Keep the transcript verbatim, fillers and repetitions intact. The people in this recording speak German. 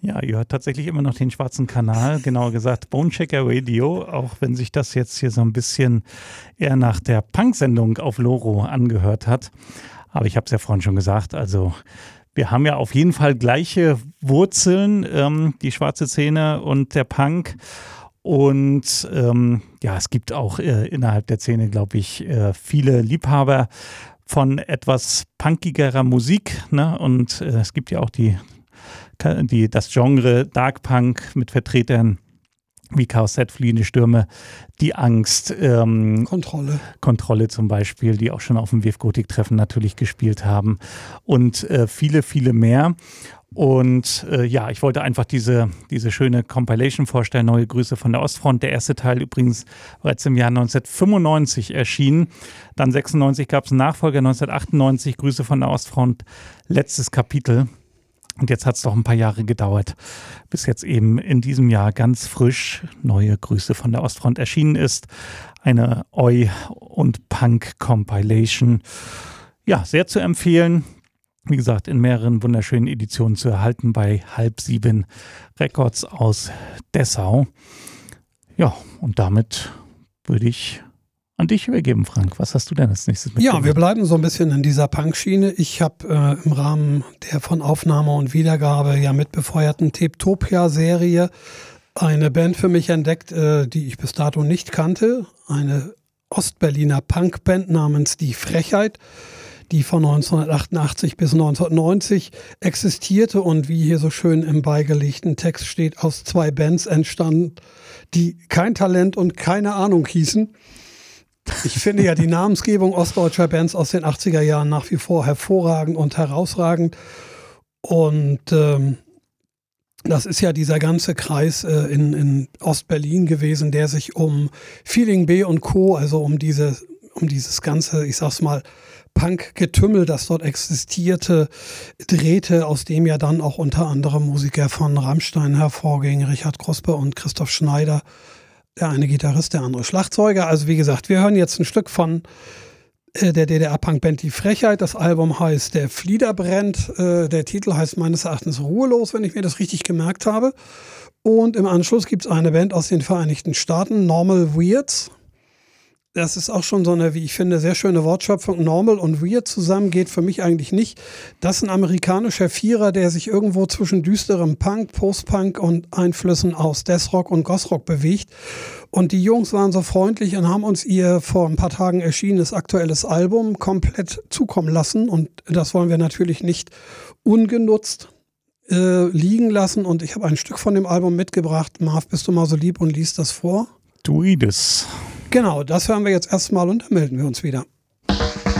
Ja, ihr hört tatsächlich immer noch den schwarzen Kanal, genauer gesagt Bonechecker Radio, auch wenn sich das jetzt hier so ein bisschen eher nach der Punk-Sendung auf Loro angehört hat. Aber ich habe es ja vorhin schon gesagt, also wir haben ja auf jeden Fall gleiche Wurzeln, ähm, die schwarze Szene und der Punk. Und ähm, ja, es gibt auch äh, innerhalb der Szene, glaube ich, äh, viele Liebhaber von etwas punkigerer Musik, ne? Und äh, es gibt ja auch die Die, das Genre Dark Punk mit Vertretern wie Chaos Z, Fliehende Stürme, Die Angst, ähm, Kontrolle. Kontrolle zum Beispiel, die auch schon auf dem W F Gotik-Treffen natürlich gespielt haben und äh, viele, viele mehr. Und äh, ja, ich wollte einfach diese, diese schöne Compilation vorstellen, Neue Grüße von der Ostfront. Der erste Teil übrigens bereits im Jahr neunzehnhundertfünfundneunzig erschienen. Dann sechsundneunzig gab es einen Nachfolger, neunzehnhundertachtundneunzig, Grüße von der Ostfront, letztes Kapitel. Und jetzt hat es doch ein paar Jahre gedauert, bis jetzt eben in diesem Jahr ganz frisch Neue Grüße von der Ostfront erschienen ist. Eine Oi- und Punk-Compilation. Ja, sehr zu empfehlen. Wie gesagt, in mehreren wunderschönen Editionen zu erhalten bei Halb Sieben Records aus Dessau. Ja, und damit würde ich an dich übergeben, Frank. Was hast du denn als nächstes mitgebracht? Ja, wir bleiben so ein bisschen in dieser Punk-Schiene. Ich habe äh, im Rahmen der von Aufnahme und Wiedergabe ja mitbefeuerten Teptopia-Serie eine Band für mich entdeckt, äh, die ich bis dato nicht kannte. Eine Ostberliner Punkband namens Die Frechheit, die von neunzehnhundertachtundachtzig bis neunzehnhundertneunzig existierte und wie hier so schön im beigelegten Text steht, aus zwei Bands entstand, die kein Talent und keine Ahnung hießen. Ich finde ja die Namensgebung ostdeutscher Bands aus den achtziger Jahren nach wie vor hervorragend und herausragend. Und ähm, das ist ja dieser ganze Kreis äh, in, in Ostberlin gewesen, der sich um Feeling B und Co., also um, diese, um dieses ganze, ich sag's mal, Punk-Getümmel, das dort existierte, drehte, aus dem ja dann auch unter anderem Musiker von Rammstein hervorgingen, Richard Kruspe und Christoph Schneider. Der eine Gitarrist, der andere Schlagzeuger. Also wie gesagt, wir hören jetzt ein Stück von äh, der D D R-Punk-Band Die Frechheit. Das Album heißt Der Flieder brennt. Äh, der Titel heißt meines Erachtens Ruhelos, wenn ich mir das richtig gemerkt habe. Und im Anschluss gibt es eine Band aus den Vereinigten Staaten, Normal Weirds. Das ist auch schon so eine, wie ich finde, sehr schöne Wortschöpfung. Normal und Weird zusammen geht für mich eigentlich nicht. Das ist ein amerikanischer Vierer, der sich irgendwo zwischen düsterem Punk, Post-Punk und Einflüssen aus Deathrock und Gothrock bewegt. Und die Jungs waren so freundlich und haben uns ihr vor ein paar Tagen erschienenes aktuelles Album komplett zukommen lassen. Und das wollen wir natürlich nicht ungenutzt äh, liegen lassen. Und ich habe ein Stück von dem Album mitgebracht. Marv, bist du mal so lieb und liest das vor? Tu das. Genau, das hören wir jetzt erstmal und dann melden wir uns wieder.